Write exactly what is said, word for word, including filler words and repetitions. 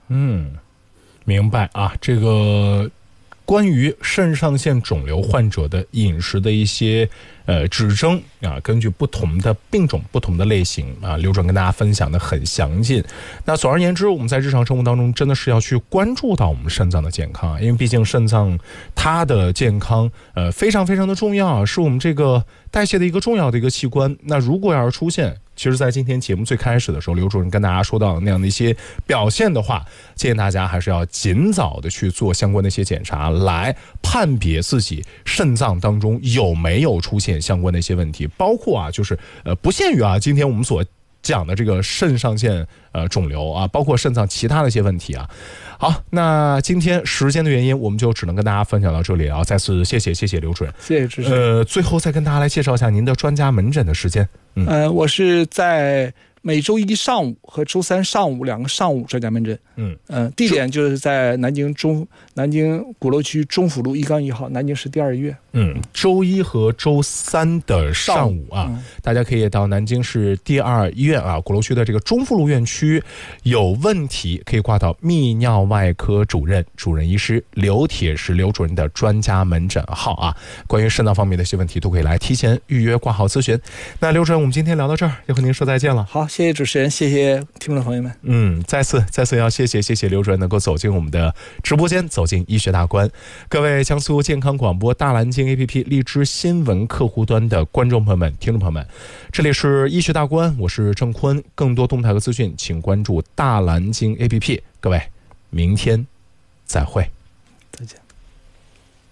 嗯，明白啊，这个关于肾上腺肿瘤患者的饮食的一些呃指征啊，根据不同的病种、不同的类型啊，刘主任跟大家分享的很详尽。那总而言之，我们在日常生活当中真的是要去关注到我们肾脏的健康，因为毕竟肾脏它的健康呃非常非常的重要，是我们这个代谢的一个重要的一个器官。那如果要是出现，其实在今天节目最开始的时候，刘主任跟大家说到那样的一些表现的话，建议大家还是要尽早的去做相关的一些检查，来判别自己肾脏当中有没有出现相关的一些问题，包括啊，就是呃不限于啊今天我们所讲的这个肾上腺呃肿瘤啊，包括肾脏其他的一些问题啊。好，那今天时间的原因，我们就只能跟大家分享到这里啊。再次谢谢谢谢刘主任， 谢谢主持人。 呃，最后再跟大家来介绍一下您的专家门诊的时间。嗯， 呃，我是在每周一上午和周三上午两个上午专家门诊。 嗯嗯、呃，地点就是在南京中南京鼓楼区中府路一杠一号，南京市第二医院。 嗯，周一和周三的上午啊， 嗯、 大家可以到南京市第二医院啊，鼓楼区的这个中富路院区，有问题可以挂到泌尿外科主任、主任医师刘铁石刘主任的专家门诊号啊。关于肾脏方面的一些问题，都可以来提前预约挂号咨询。那刘主任，我们今天聊到这儿，要和您说再见了。 好，谢谢主持人，谢谢听众朋友们。 嗯，再次再次要谢谢谢谢刘主任能够走进我们的直播间，走进医学大观。各位江苏健康广播大蓝鲸 A P P 荔枝新闻客户端的观众朋友们、听众朋友们，这里是医学大观，我是郑坤。更多动态和资讯，请关注大蓝鲸 A P P。各位，明天再会， 再见。